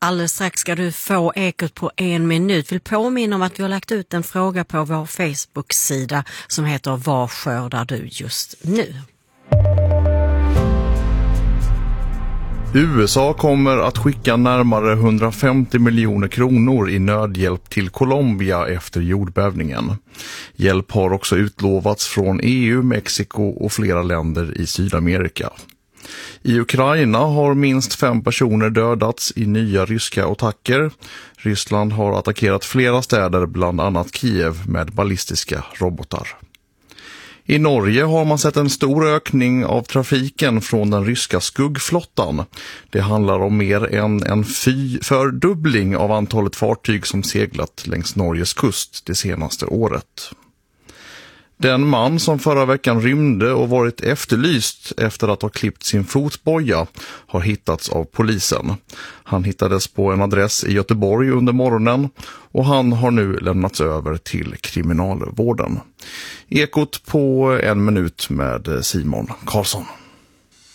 Alldeles strax ska du få Ekot på 1 minut. Vill påminna om att vi har lagt ut en fråga på vår Facebook-sida som heter Vad skördar du just nu? USA kommer att skicka närmare 150 miljoner kronor i nödhjälp till Colombia efter jordbävningen. Hjälp har också utlovats från EU, Mexiko och flera länder i Sydamerika. I Ukraina har minst 5 personer dödats i nya ryska attacker. Ryssland har attackerat flera städer, bland annat Kiev, med ballistiska robotar. I Norge har man sett en stor ökning av trafiken från den ryska skuggflottan. Det handlar om mer än en fördubbling av antalet fartyg som seglat längs Norges kust det senaste året. Den man som förra veckan rymde och varit efterlyst efter att ha klippt sin fotboja har hittats av polisen. Han hittades på en adress i Göteborg under morgonen och han har nu lämnats över till kriminalvården. Ekot på 1 minut med Simon Karlsson.